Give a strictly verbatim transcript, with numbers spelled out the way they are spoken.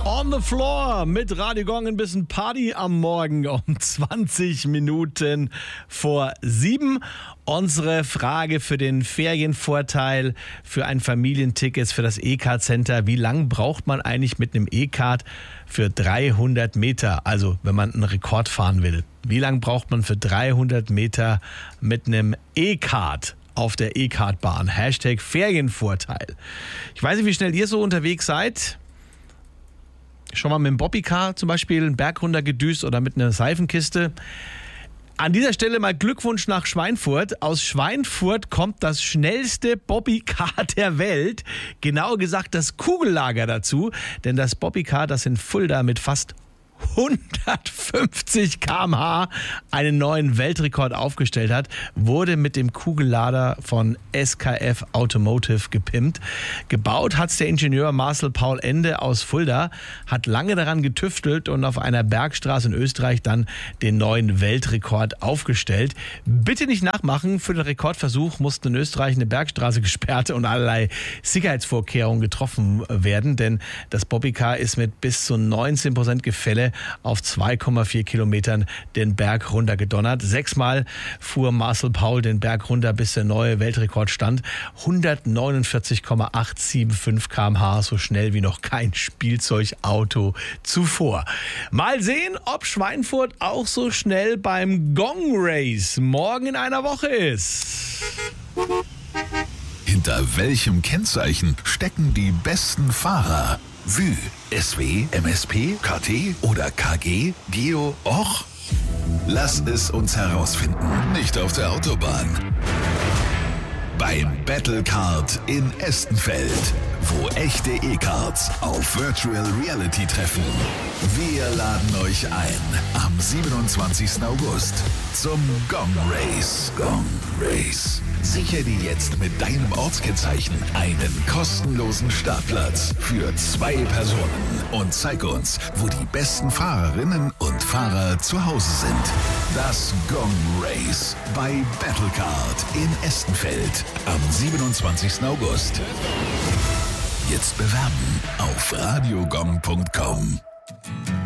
On the Floor mit Radio Gong, ein bisschen Party am Morgen um zwanzig Minuten vor sieben. Unsere Frage für den Ferienvorteil für ein Familienticket für das E-Card-Center. Wie lang braucht man eigentlich mit einem E-Card für dreihundert Meter? Also wenn man einen Rekord fahren will. Wie lang braucht man für dreihundert Meter mit einem E-Card auf der E-Card-Bahn? Hashtag Ferienvorteil. Ich weiß nicht, wie schnell ihr so unterwegs seid. Schon mal mit dem Bobbycar zum Beispiel einen Berg runter gedüst oder mit einer Seifenkiste. An dieser Stelle mal Glückwunsch nach Schweinfurt. Aus Schweinfurt kommt das schnellste Bobbycar der Welt. Genauer gesagt das Kugellager dazu. Denn das Bobbycar, das in Fulda mit fast hundertfünfzig Kilometer pro Stunde einen neuen Weltrekord aufgestellt hat, wurde mit dem Kugellader von S K F Automotive gepimpt. Gebaut hat es der Ingenieur Marcel Paul Ende aus Fulda, hat lange daran getüftelt und auf einer Bergstraße in Österreich dann den neuen Weltrekord aufgestellt. Bitte nicht nachmachen, für den Rekordversuch musste in Österreich eine Bergstraße gesperrt und allerlei Sicherheitsvorkehrungen getroffen werden, denn das Bobbycar ist mit bis zu neunzehn Prozent Gefälle auf zwei Komma vier Kilometern den Berg runtergedonnert. Sechsmal fuhr Marcel Paul den Berg runter, bis der neue Weltrekord stand. hundertneunundvierzig Komma achthundertfünfundsiebzig Kilometer pro Stunde, so schnell wie noch kein Spielzeugauto zuvor. Mal sehen, ob Schweinfurt auch so schnell beim Gong Race morgen in einer Woche ist. Hinter welchem Kennzeichen stecken die besten Fahrer? Vue, S W, M S P, K T oder K G, Geo, Och? Lass es uns herausfinden. Nicht auf der Autobahn. Beim Battlecard in Estenfeld, wo echte E-Cards auf Virtual Reality treffen. Wir laden euch ein am siebenundzwanzigsten August zum Gong Race. Gong Race. Sichere dir jetzt mit deinem Ortskennzeichen einen kostenlosen Startplatz für zwei Personen und zeig uns, wo die besten Fahrerinnen und Fahrer zu Hause sind. Das Gong Race bei Battlecard in Estenfeld am siebenundzwanzigsten August. Jetzt bewerben auf radiogong punkt com.